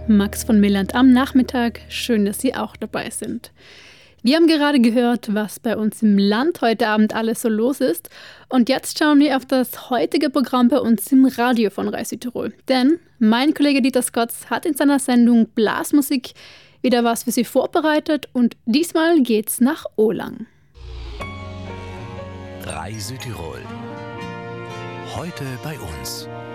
Max von Milland am Nachmittag. Schön, dass Sie auch dabei sind. Wir haben gerade gehört, was bei uns im Land heute Abend alles so los ist. Und jetzt schauen wir auf das heutige Programm bei uns im Radio von Rai Südtirol. Denn mein Kollege Dieter Skotz hat in seiner Sendung Blasmusik wieder was für Sie vorbereitet. Und diesmal geht's nach Ohlang. Rai Südtirol. Heute bei uns.